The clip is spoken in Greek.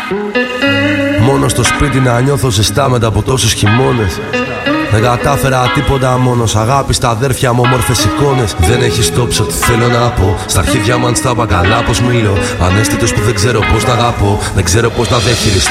Μόνο στο σπίτι να νιώθω ζεστά μετά από τόσους χειμώνες. Δεν κατάφερα τίποτα, μόνος αγάπη στα αδέρφια μου, όμορφες εικόνες. Δεν έχει τόψει ό,τι θέλω να πω. Στα αρχίδια μου αν στα καλά πως μιλώ. Ανέστητος που δεν ξέρω πως να αγαπώ. Δεν ξέρω πως να διαχειριστώ